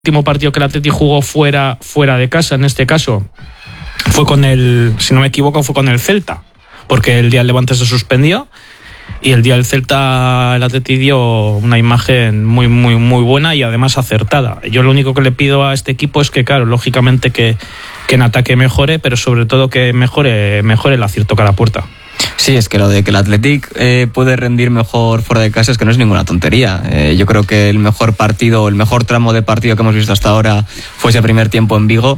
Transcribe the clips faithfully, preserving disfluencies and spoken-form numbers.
último partido que el Atleti jugó fuera, fuera de casa, en este caso, fue con el, si no me equivoco, fue con el Celta, porque el día del Levante se suspendió y el día del Celta el Atleti dio una imagen muy, muy, muy buena y además acertada. Yo lo único que le pido a este equipo es que, claro, lógicamente que, que en ataque mejore, pero sobre todo que mejore, mejore el acierto cara a puerta. Sí, es que lo de que el Athletic eh, puede rendir mejor fuera de casa es que no es ninguna tontería. Eh, yo creo que el mejor partido, el mejor tramo de partido que hemos visto hasta ahora fue ese primer tiempo en Vigo.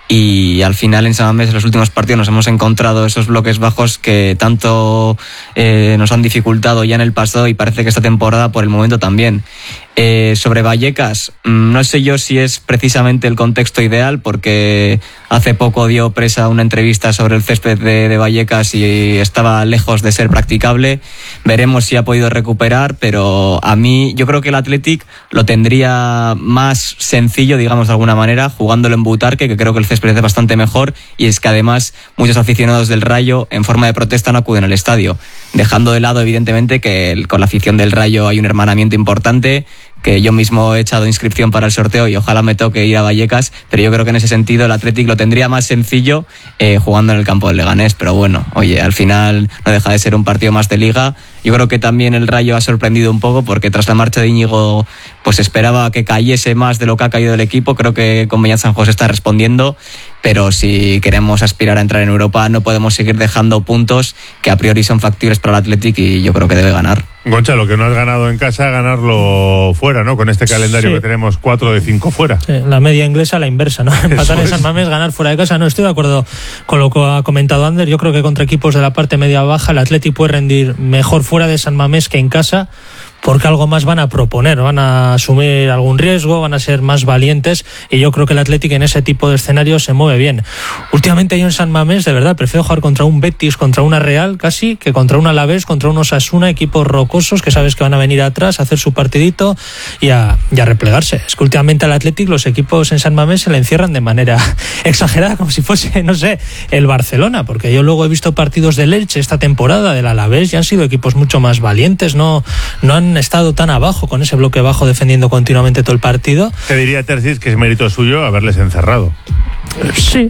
Y al final en San Mamés en los últimos partidos nos hemos encontrado esos bloques bajos que tanto eh, nos han dificultado ya en el pasado y parece que esta temporada por el momento también. Eh, sobre Vallecas, no sé yo si es precisamente el contexto ideal, porque hace poco dio presa una entrevista sobre el césped de, de Vallecas y estaba lejos de ser practicable. Veremos si ha podido recuperar, pero a mí yo creo que el Athletic lo tendría más sencillo, digamos de alguna manera, jugándolo en Butarque, que creo que el césped es bastante mejor, y es que además muchos aficionados del Rayo en forma de protesta no acuden al estadio, dejando de lado evidentemente que el, con la afición del Rayo hay un hermanamiento importante, que yo mismo he echado inscripción para el sorteo y ojalá me toque ir a Vallecas, pero yo creo que en ese sentido el Athletic lo tendría más sencillo eh, jugando en el campo del Leganés, pero bueno, oye, al final no deja de ser un partido más de Liga. Yo creo que también el Rayo ha sorprendido un poco porque tras la marcha de Íñigo pues esperaba que cayese más de lo que ha caído el equipo. Creo que con Beñat San José está respondiendo, pero si queremos aspirar a entrar en Europa no podemos seguir dejando puntos que a priori son factibles para el Athletic y yo creo que debe ganar. Goncha, lo que no has ganado en casa, ganarlo fuera, ¿no? Con este calendario sí, que tenemos cuatro de cinco fuera. Sí, la media inglesa, la inversa, ¿no? Empatar en San Mamés, ganar fuera de casa. No, estoy de acuerdo con lo que ha comentado Ander. Yo creo que contra equipos de la parte media-baja el Athletic puede rendir mejor fuera de San Mamés que en casa, porque algo más van a proponer, van a asumir algún riesgo, van a ser más valientes, y yo creo que el Athletic en ese tipo de escenarios se mueve bien. Últimamente yo en San Mamés, de verdad, prefiero jugar contra un Betis, contra una Real casi, que contra un Alavés, contra un Osasuna, equipos rocosos que sabes que van a venir atrás a hacer su partidito y a, y a replegarse. Es que últimamente al Athletic los equipos en San Mamés se le encierran de manera exagerada, como si fuese, no sé, el Barcelona, porque yo luego he visto partidos del Elche esta temporada, del Alavés, y han sido equipos mucho más valientes, no, no han estado tan abajo con ese bloque bajo defendiendo continuamente todo el partido. Te diría Tercis que es mérito suyo haberles encerrado. Sí,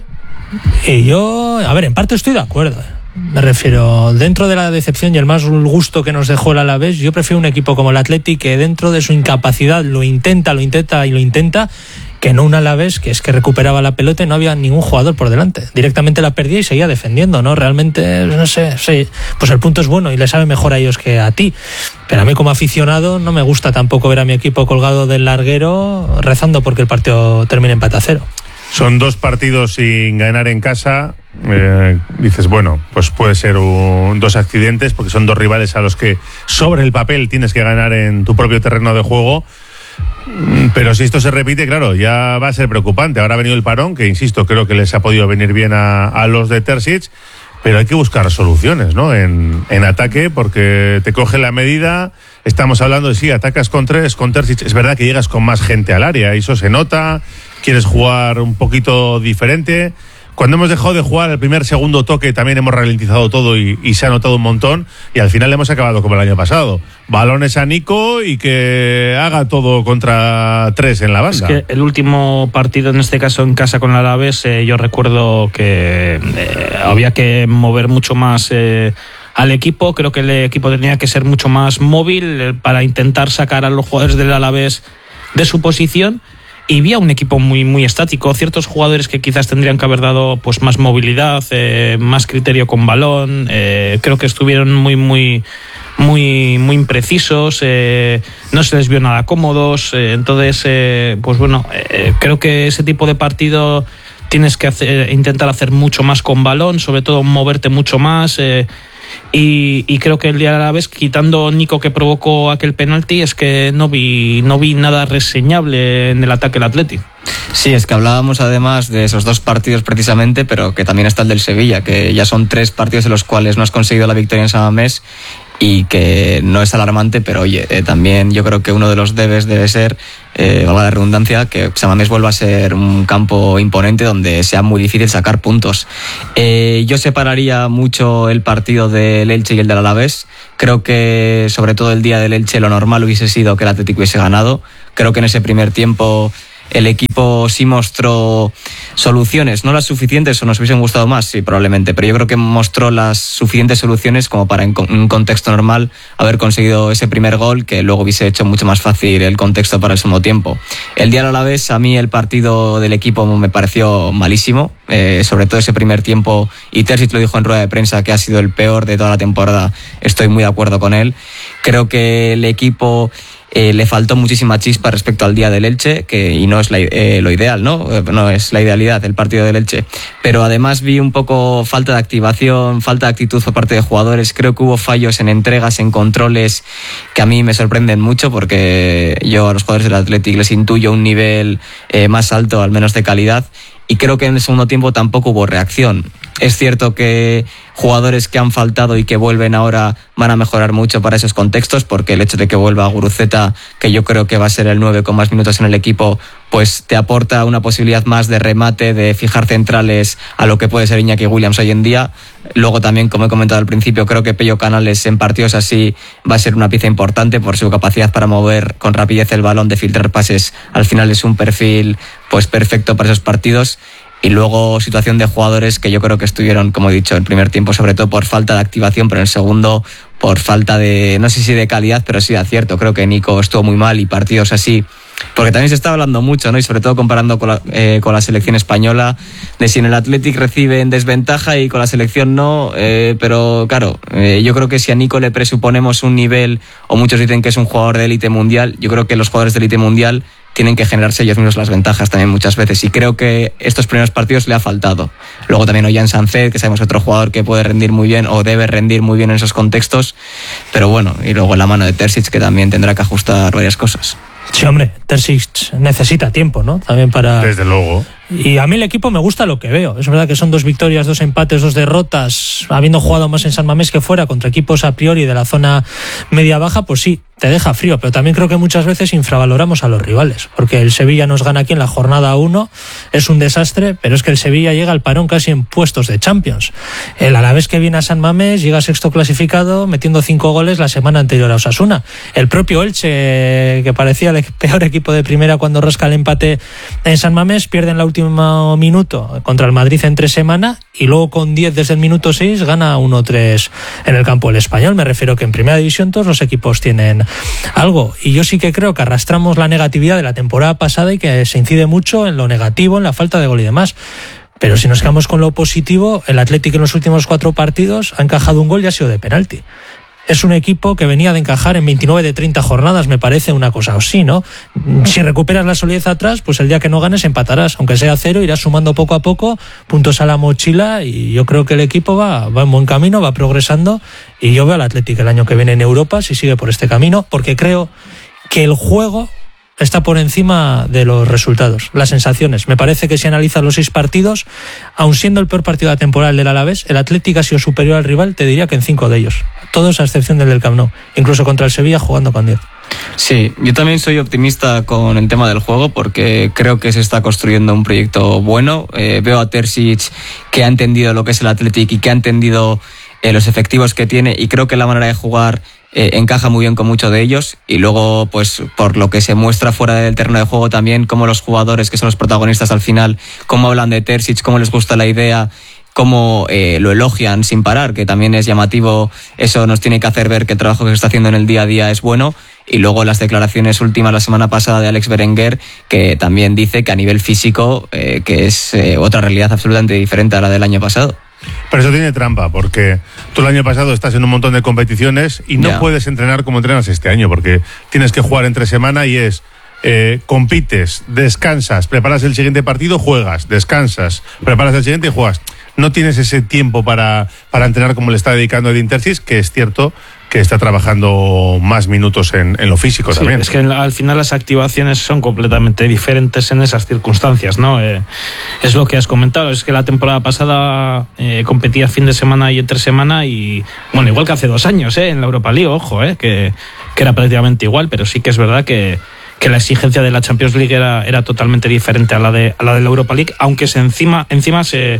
y yo, a ver, en parte estoy de acuerdo. Me refiero, dentro de la decepción y el más gusto que nos dejó el Alavés, yo prefiero un equipo como el Athletic que dentro de su incapacidad lo intenta, lo intenta y lo intenta, que no un Alavés que es que recuperaba la pelota y no había ningún jugador por delante. Directamente la perdía y seguía defendiendo, ¿no? Realmente, no sé, sí, pues el punto es bueno y le sabe mejor a ellos que a ti. Pero a mí como aficionado no me gusta tampoco ver a mi equipo colgado del larguero rezando porque el partido termine empate a cero. Son dos partidos sin ganar en casa. Eh, dices, bueno, pues puede ser un, dos accidentes porque son dos rivales a los que sobre el papel tienes que ganar en tu propio terreno de juego. Pero si esto se repite, claro, ya va a ser preocupante. Ahora ha venido el parón, que insisto, creo que les ha podido venir bien a, a los de Terzic, pero hay que buscar soluciones, ¿no? En, en ataque, porque te coge la medida. Estamos hablando de sí, atacas con tres, con Terzic. Es verdad que llegas con más gente al área, eso se nota. Quieres jugar un poquito diferente. Cuando hemos dejado de jugar el primer, segundo toque también hemos ralentizado todo y, y se ha notado un montón, y al final hemos acabado como el año pasado. Balones a Nico y que haga todo contra tres en la banda. Es que el último partido, en este caso en casa con el Alavés, eh, yo recuerdo que eh, había que mover mucho más eh, al equipo. Creo que el equipo tenía que ser mucho más móvil eh, para intentar sacar a los jugadores del Alavés de su posición. Y vi a un equipo muy muy estático, ciertos jugadores que quizás tendrían que haber dado pues más movilidad, eh, más criterio con balón. Eh, creo que estuvieron muy muy muy muy imprecisos, eh, no se les vio nada cómodos. Eh, entonces, eh, pues bueno, eh, creo que ese tipo de partido tienes que hacer, intentar hacer mucho más con balón, sobre todo moverte mucho más. Eh, Y, y creo que el día de la vez, quitando Nico que provocó aquel penalti, es que no vi no vi nada reseñable en el ataque del Athletic. Sí, es que hablábamos además de esos dos partidos precisamente, pero que también está el del Sevilla, que ya son tres partidos en los cuales no has conseguido la victoria en San Mamés y que no es alarmante, pero oye, eh, también yo creo que uno de los debes debe ser, eh, valga la redundancia, que San Mamés vuelva a ser un campo imponente donde sea muy difícil sacar puntos. Eh, yo separaría mucho el partido del Elche y el del Alavés. Creo que sobre todo el día del Elche lo normal hubiese sido que el Atlético hubiese ganado. Creo que en ese primer tiempo el equipo sí mostró soluciones, no las suficientes o nos hubiesen gustado más, sí, probablemente, pero yo creo que mostró las suficientes soluciones como para en un contexto normal haber conseguido ese primer gol que luego hubiese hecho mucho más fácil el contexto para el segundo tiempo. El día a la vez, a mí el partido del equipo me pareció malísimo, eh, sobre todo ese primer tiempo, y Terzic lo dijo en rueda de prensa que ha sido el peor de toda la temporada, estoy muy de acuerdo con él. Creo que el equipo eh, le faltó muchísima chispa respecto al día del Elche, que, y no es la, eh, lo ideal, ¿no? No es la idealidad el partido del Elche, pero además vi un poco falta de activación, falta de actitud por parte de jugadores. Creo que hubo fallos en entregas, en controles, que a mí me sorprenden mucho, porque yo a los jugadores del Athletic les intuyo un nivel eh, más alto, al menos de calidad, y creo que en el segundo tiempo tampoco hubo reacción. Es cierto que jugadores que han faltado y que vuelven ahora van a mejorar mucho para esos contextos, porque el hecho de que vuelva Guruceta, que yo creo que va a ser el nueve con más minutos en el equipo, pues te aporta una posibilidad más de remate, de fijar centrales a lo que puede ser Iñaki Williams hoy en día. Luego también, como he comentado al principio, creo que Pello Canales en partidos así va a ser una pieza importante por su capacidad para mover con rapidez el balón, de filtrar pases. Al final es un perfil pues perfecto para esos partidos. Y luego situación de jugadores que yo creo que estuvieron, como he dicho, en el primer tiempo sobre todo por falta de activación, pero en el segundo por falta de, no sé si de calidad, pero sí de acierto. Creo que Nico estuvo muy mal, y partidos así, porque también se está hablando mucho, ¿no? Y sobre todo comparando con la, eh, con la selección española, de si en el Athletic recibe en desventaja y con la selección no, eh, pero claro, eh, yo creo que si a Nico le presuponemos un nivel, o muchos dicen que es un jugador de élite mundial, yo creo que los jugadores de élite mundial tienen que generarse ellos mismos las ventajas también muchas veces, y creo que estos primeros partidos le ha faltado. Luego también Ollán Sánchez, que sabemos otro jugador que puede rendir muy bien o debe rendir muy bien en esos contextos, pero bueno, y luego la mano de Terzic, que también tendrá que ajustar varias cosas. Sí, hombre, Terzic necesita tiempo, ¿no? También para... Desde luego. Y a mí el equipo me gusta lo que veo. Es verdad que son dos victorias, dos empates, dos derrotas. Habiendo jugado más en San Mamés que fuera contra equipos a priori de la zona media-baja, pues sí, te deja frío. Pero también creo que muchas veces infravaloramos a los rivales. Porque el Sevilla nos gana aquí en la jornada uno. Es un desastre, pero es que el Sevilla llega al parón casi en puestos de Champions. El Alavés, que viene a San Mamés, llega sexto clasificado, metiendo cinco goles la semana anterior a Osasuna. El propio Elche, que parecía el peor equipo de primera cuando rasca el empate en San Mamés, pierde en la último minuto contra el Madrid entre semana, y luego con diez desde el minuto seis gana uno tres en el campo del Español. Me refiero que en primera división todos los equipos tienen algo, y yo sí que creo que arrastramos la negatividad de la temporada pasada y que se incide mucho en lo negativo, en la falta de gol y demás. Pero si nos quedamos con lo positivo, el Athletic en los últimos cuatro partidos ha encajado un gol y ha sido de penalti. Es un equipo que venía de encajar en veintinueve de treinta jornadas, me parece una cosa así, ¿no? Si recuperas la solidez atrás, pues el día que no ganes empatarás, aunque sea cero, irás sumando poco a poco puntos a la mochila, y yo creo que el equipo va, va en buen camino, va progresando, y yo veo al Athletic el año que viene en Europa si sigue por este camino, porque creo que el juego está por encima de los resultados, las sensaciones. Me parece que si analizas los seis partidos, aun siendo el peor partido de la temporada del Alavés, el Athletic ha sido superior al rival, te diría que en cinco de ellos. Todos a excepción del del Camp Nou, incluso contra el Sevilla jugando con diez. Sí, yo también soy optimista con el tema del juego, porque creo que se está construyendo un proyecto bueno. Eh, veo a Terzic, que ha entendido lo que es el Athletic y que ha entendido eh, los efectivos que tiene, y creo que la manera de jugar Eh, encaja muy bien con muchos de ellos. Y luego, pues por lo que se muestra fuera del terreno de juego también, cómo los jugadores, que son los protagonistas al final, cómo hablan de Terzic, cómo les gusta la idea, cómo eh, lo elogian sin parar, que también es llamativo. Eso nos tiene que hacer ver que el trabajo que se está haciendo en el día a día es bueno. Y luego las declaraciones últimas la semana pasada de Alex Berenguer, que también dice que a nivel físico eh, que es eh, otra realidad absolutamente diferente a la del año pasado. Pero eso tiene trampa, porque tú el año pasado estás en un montón de competiciones y no yeah. puedes entrenar como entrenas este año, porque tienes que jugar entre semana, y es eh, compites, descansas, preparas el siguiente partido, juegas, descansas, preparas el siguiente y juegas. No tienes ese tiempo para, para entrenar como le está dedicando Edin Terzic, que es cierto que está trabajando más minutos en, en lo físico sí, también. Es que al final las activaciones son completamente diferentes en esas circunstancias, ¿no? Eh, es lo que has comentado, es que la temporada pasada eh, competía fin de semana y entre semana, y bueno, igual que hace dos años, ¿eh? En la Europa League, ojo, ¿eh? Que, que era prácticamente igual, pero sí que es verdad que que la exigencia de la Champions League era, era totalmente diferente a la de a la de la Europa League, aunque se encima encima se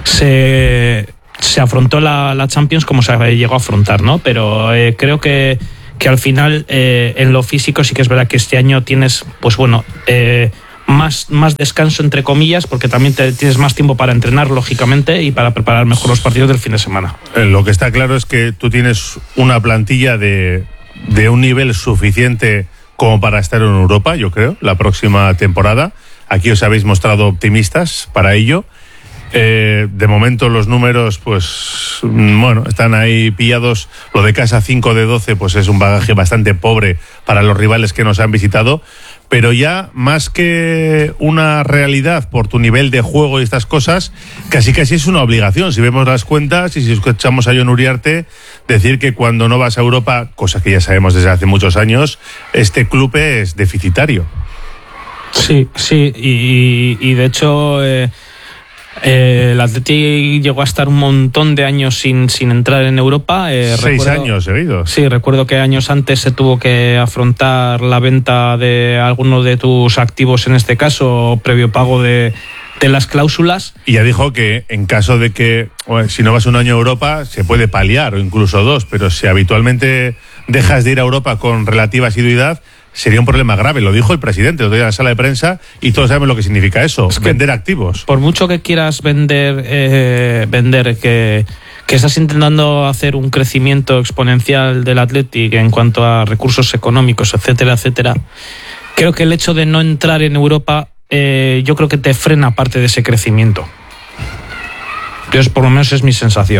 se se afrontó la, la Champions como se llegó a afrontar, ¿no? Pero eh, creo que, que al final eh, en lo físico sí que es verdad que este año tienes, pues bueno, eh, más, más descanso, entre comillas, porque también te, tienes más tiempo para entrenar, lógicamente, y para preparar mejor los partidos del fin de semana. Lo que está claro es que tú tienes una plantilla de, de un nivel suficiente como para estar en Europa, yo creo, la próxima temporada. Aquí os habéis mostrado optimistas para ello. Eh, de momento los números, pues, bueno, están ahí pillados. Lo de casa cinco de doce, pues es un bagaje bastante pobre para los rivales que nos han visitado. Pero ya, más que una realidad por tu nivel de juego y estas cosas, casi casi es una obligación. Si vemos las cuentas y si escuchamos a Jon Uriarte decir que cuando no vas a Europa, cosa que ya sabemos desde hace muchos años, este club es deficitario. Sí, sí, y, y de hecho... Eh... Eh, el Atleti llegó a estar un montón de años sin, sin entrar en Europa. Eh, Seis recuerdo, años seguidos. Sí, recuerdo que años antes se tuvo que afrontar la venta de alguno de tus activos, en este caso, previo pago de, de las cláusulas. Y ya dijo que en caso de que, bueno, si no vas un año a Europa, se puede paliar, o incluso dos, pero si habitualmente dejas de ir a Europa con relativa asiduidad, sería un problema grave. Lo dijo el presidente lo dijo en la sala de prensa y todos saben lo que significa eso, es que vender activos. Por mucho que quieras vender, eh, vender que, que estás intentando hacer un crecimiento exponencial del Athletic en cuanto a recursos económicos, etcétera, etcétera, creo que el hecho de no entrar en Europa, eh, yo creo que te frena parte de ese crecimiento. Entonces, por lo menos es mi sensación.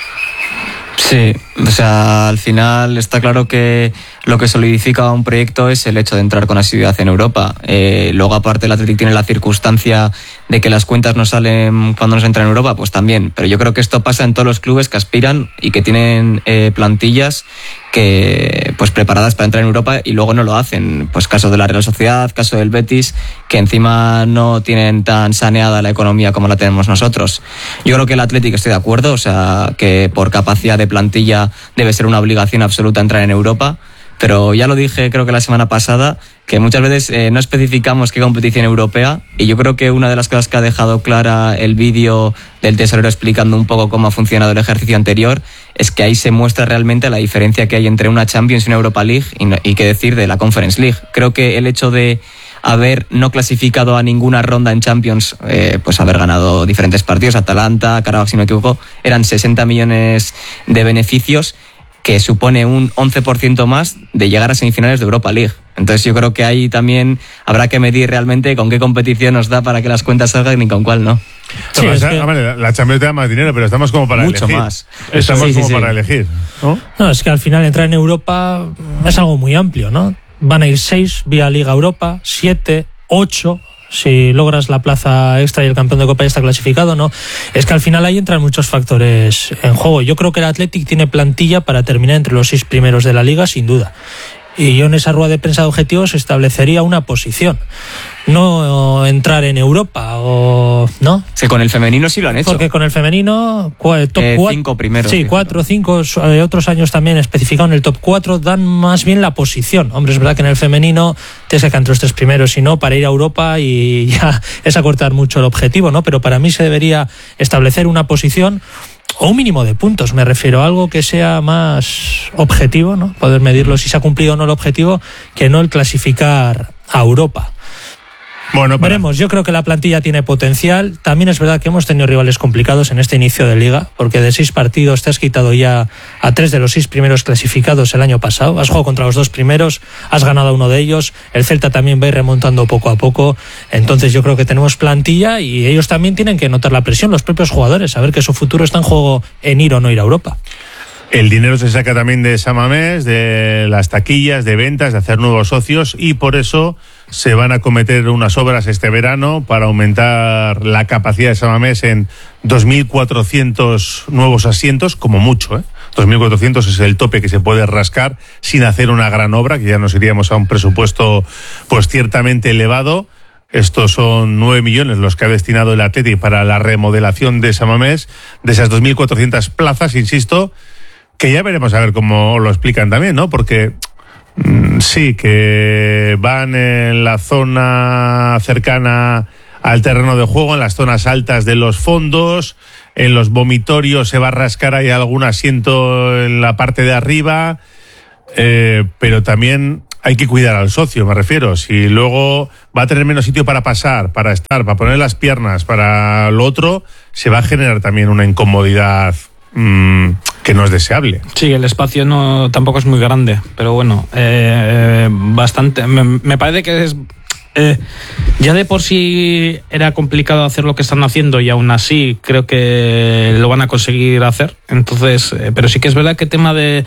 Sí, o sea, al final está claro que lo que solidifica un proyecto es el hecho de entrar con asiduidad en Europa. Eh, luego, aparte, el Athletic tiene la circunstancia de que las cuentas no salen cuando nos entra en Europa, pues también. Pero yo creo que esto pasa en todos los clubes que aspiran y que tienen eh, plantillas que pues preparadas para entrar en Europa y luego no lo hacen. Pues caso de la Real Sociedad, caso del Betis, que encima no tienen tan saneada la economía como la tenemos nosotros. Yo creo que el Athletic, estoy de acuerdo, o sea, que por capacidad de plantilla debe ser una obligación absoluta entrar en Europa. Pero ya lo dije, creo que la semana pasada, que muchas veces eh, no especificamos qué competición europea, y yo creo que una de las cosas que ha dejado clara el vídeo del tesorero explicando un poco cómo ha funcionado el ejercicio anterior es que ahí se muestra realmente la diferencia que hay entre una Champions y una Europa League, y, no, y qué decir de la Conference League. Creo que el hecho de haber no clasificado a ninguna ronda en Champions, eh, pues haber ganado diferentes partidos, Atalanta, Karabakh, si no me equivoco, eran sesenta millones de beneficios, que supone un once por ciento más de llegar a semifinales de Europa League. Entonces yo creo que ahí también habrá que medir realmente con qué competición nos da para que las cuentas salgan y con cuál no. Sí, es que... La Champions te da más dinero, pero estamos como para mucho elegir. Más. Estamos sí, como sí, para sí. elegir, ¿no? No, es que al final entrar en Europa es algo muy amplio, ¿no? Van a ir seis vía Liga Europa, siete, ocho... si logras la plaza extra y el campeón de Copa ya está clasificado, ¿no? Es que al final ahí entran muchos factores en juego. Yo creo que el Athletic tiene plantilla para terminar entre los seis primeros de la Liga, sin duda. Y yo en esa rueda de prensa de objetivos establecería una posición. No entrar en Europa, o ¿no? Sí, con el femenino sí lo han hecho. Porque con el femenino, top eh, cuatro, cinco primeros. Sí, cuatro, cinco, eh, otros años también especificado en el top cuatro, dan más bien la posición. Hombre, es verdad que en el femenino tienes que quedar entre los tres primeros, si no, para ir a Europa y ya es acortar mucho el objetivo, ¿no? Pero para mí se debería establecer una posición o un mínimo de puntos, me refiero a algo que sea más objetivo, ¿no? Poder medirlo si se ha cumplido o no el objetivo, que no el clasificar a Europa. Bueno, para... veremos, yo creo que la plantilla tiene potencial. También es verdad que hemos tenido rivales complicados en este inicio de liga, porque de seis partidos te has quitado ya a tres de los seis primeros clasificados el año pasado. Has jugado contra los dos primeros, has ganado a uno de ellos. El Celta también va a ir remontando poco a poco. Entonces yo creo que tenemos plantilla y ellos también tienen que notar la presión, los propios jugadores, saber que su futuro está en juego en ir o no ir a Europa. El dinero se saca también de San Mamés, de las taquillas, de ventas, de hacer nuevos socios, y por eso se van a cometer unas obras este verano para aumentar la capacidad de San Mamés en dos mil cuatrocientos nuevos asientos, como mucho, ¿eh? dos mil cuatrocientos es el tope que se puede rascar sin hacer una gran obra, que ya nos iríamos a un presupuesto pues ciertamente elevado. Estos son nueve millones los que ha destinado el Athletic para la remodelación de San Mamés, de esas dos mil cuatrocientas plazas, insisto, que ya veremos a ver cómo lo explican también, ¿no? Porque mmm, sí, que van en la zona cercana al terreno de juego, en las zonas altas de los fondos, en los vomitorios se va a rascar ahí algún asiento en la parte de arriba, eh, pero también hay que cuidar al socio, me refiero. Si luego va a tener menos sitio para pasar, para estar, para poner las piernas, para lo otro, se va a generar también una incomodidad mmm, que no es deseable. Sí, el espacio no tampoco es muy grande, pero bueno, eh, bastante. Me, me parece que es eh, ya de por sí era complicado hacer lo que están haciendo y aún así creo que lo van a conseguir hacer. Entonces, eh, pero sí que es verdad que el tema de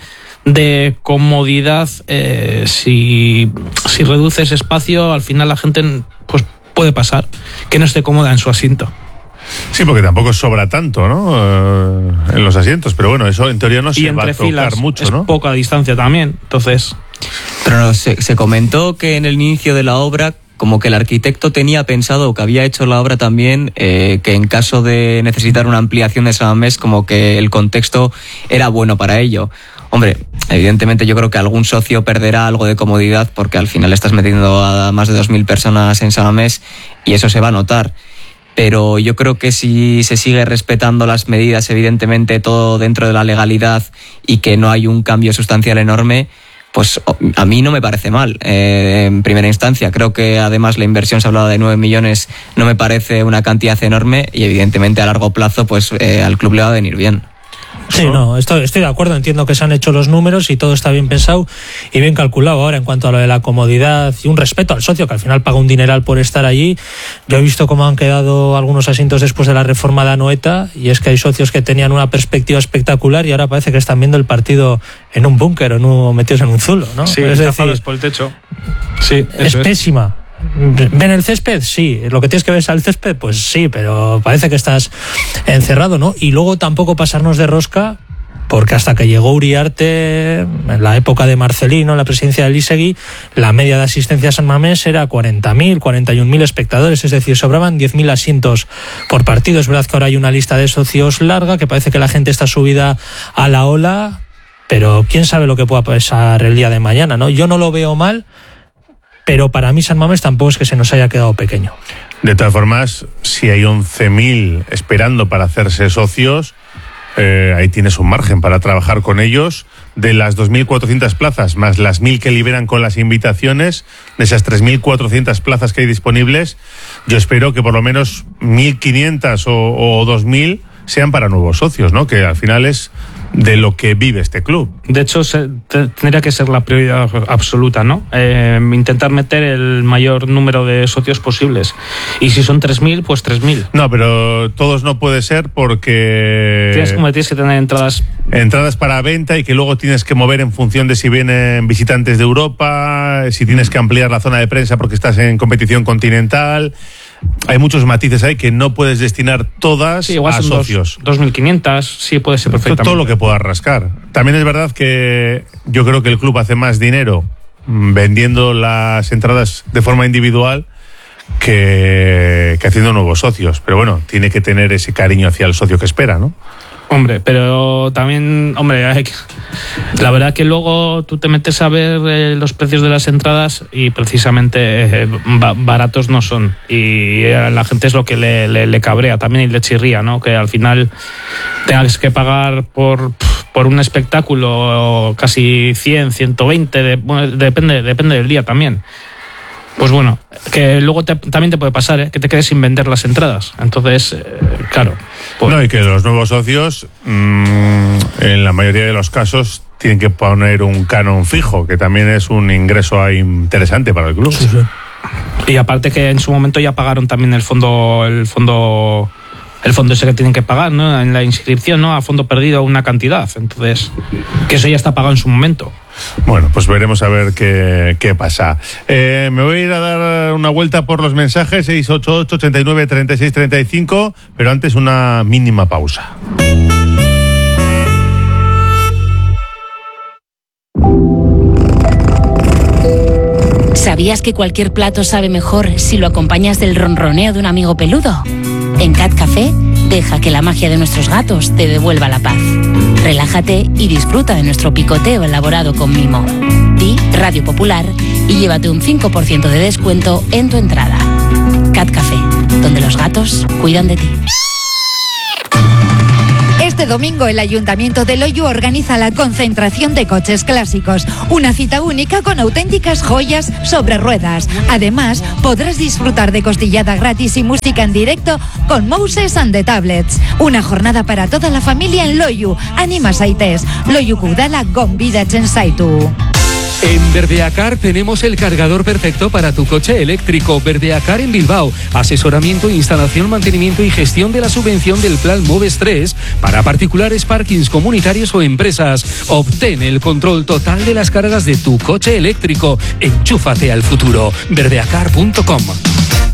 de comodidad, eh, si, si reduces espacio, al final la gente pues puede pasar que no esté cómoda en su asiento. Sí, porque tampoco sobra tanto, ¿no? Eh, en los asientos, pero bueno, eso en teoría no se va a tocar mucho, es ¿no? Poca distancia también, entonces. Pero no, se, se comentó que en el inicio de la obra, como que el arquitecto tenía pensado, o que había hecho la obra también, eh, que en caso de necesitar una ampliación de San Mamés, como que el contexto era bueno para ello. Hombre, evidentemente yo creo que algún socio perderá algo de comodidad porque al final estás metiendo a más de dos mil personas en San Mamés y eso se va a notar. Pero yo creo que si se sigue respetando las medidas, evidentemente todo dentro de la legalidad y que no hay un cambio sustancial enorme, pues a mí no me parece mal. Eh, en primera instancia, creo que además la inversión se ha hablado de nueve millones, no me parece una cantidad enorme y evidentemente a largo plazo pues eh, al club le va a venir bien. Sí, no, estoy, estoy de acuerdo, entiendo que se han hecho los números y todo está bien pensado y bien calculado. Ahora, en cuanto a lo de la comodidad y un respeto al socio, que al final paga un dineral por estar allí, yo he visto cómo han quedado algunos asientos después de la reforma de Anoeta y es que hay socios que tenían una perspectiva espectacular y ahora parece que están viendo el partido en un búnker o no, metidos en un zulo, ¿no? Sí, es decir, por el techo. Sí, es pésima. ¿Ven el césped? Sí. ¿Lo que tienes que ver es al césped? Pues sí, pero parece que estás encerrado, ¿no? Y luego tampoco pasarnos de rosca, porque hasta que llegó Uriarte, en la época de Marcelino, en la presidencia del Isegui, la media de asistencia a San Mamés era cuarenta mil, cuarenta y un mil espectadores, es decir, sobraban diez mil asientos por partido. Es verdad que ahora hay una lista de socios larga, que parece que la gente está subida a la ola, pero quién sabe lo que pueda pasar el día de mañana, ¿no? Yo no lo veo mal, pero para mí San Mamés tampoco es que se nos haya quedado pequeño. De todas formas, si hay once mil esperando para hacerse socios, eh, ahí tienes un margen para trabajar con ellos. De las dos mil cuatrocientas plazas, más las mil que liberan con las invitaciones, de esas tres mil cuatrocientas plazas que hay disponibles, yo espero que por lo menos mil quinientas o, o dos mil sean para nuevos socios, ¿no? Que al final es de lo que vive este club. De hecho, se, te, tendría que ser la prioridad absoluta, ¿no? Eh, intentar meter el mayor número de socios posibles. Y si son tres mil, pues tres mil. No, pero todos no puede ser porque... Tienes, como tienes que tener entradas... Entradas para venta y que luego tienes que mover en función de si vienen visitantes de Europa, si tienes que ampliar la zona de prensa porque estás en competición continental... Hay muchos matices ahí que no puedes destinar todas sí, igual a son socios. dos mil quinientas, sí puede ser perfectamente. Todo lo que puedas rascar. También es verdad que yo creo que el club hace más dinero vendiendo las entradas de forma individual que, que haciendo nuevos socios. Pero bueno, tiene que tener ese cariño hacia el socio que espera, ¿no? Hombre, pero también, hombre, hay que, la verdad que luego tú te metes a ver eh, los precios de las entradas y precisamente eh, ba- baratos no son. Y a la gente es lo que le, le, le cabrea también y le chirría, ¿no? Que al final tengas que pagar por, por un espectáculo casi cien, ciento veinte, de, bueno, depende, depende del día también. Pues bueno, que luego te, también te puede pasar, ¿eh? Que te quedes sin vender las entradas. Entonces, eh, claro. Pues... No, y que los nuevos socios, mmm, en la mayoría de los casos, tienen que poner un canon fijo, que también es un ingreso ahí interesante para el club. Sí, sí. Y aparte que en su momento ya pagaron también el fondo, el fondo, el fondo ese que tienen que pagar, ¿no? En la inscripción, ¿no? A fondo perdido una cantidad. Entonces, que eso ya está pagado en su momento. Bueno, pues veremos a ver qué, qué pasa. Eh, me voy a ir a dar una vuelta por los mensajes, seis ocho ocho, ochenta y nueve, treinta y seis, treinta y cinco, pero antes una mínima pausa. ¿Sabías que cualquier plato sabe mejor si lo acompañas del ronroneo de un amigo peludo? En Cat Café, deja que la magia de nuestros gatos te devuelva la paz. Relájate y disfruta de nuestro picoteo elaborado con mimo. Di Radio Popular y llévate un cinco por ciento de descuento en tu entrada. Cat Café, donde los gatos cuidan de ti. Este domingo el Ayuntamiento de Loiu organiza la concentración de coches clásicos, una cita única con auténticas joyas sobre ruedas. Además, podrás disfrutar de costillada gratis y música en directo con Moses and the Tablets. Una jornada para toda la familia en Loiu. Anima Saites. Loiuko udala gonbidatzen zaitu. En Verdeacar tenemos el cargador perfecto para tu coche eléctrico. Verdeacar en Bilbao. Asesoramiento, instalación, mantenimiento y gestión de la subvención del Plan Moves tres para particulares, parkings comunitarios o empresas. Obtén el control total de las cargas de tu coche eléctrico. Enchúfate al futuro. verdeacar punto com.